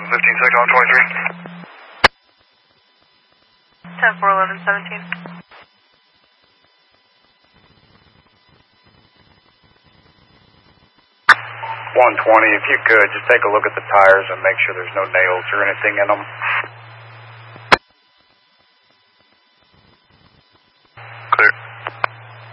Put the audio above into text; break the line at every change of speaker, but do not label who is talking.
15 6 on 23.
10 4 11 17.
120, if you could, just take a look at the tires and make sure there's no nails or anything in them.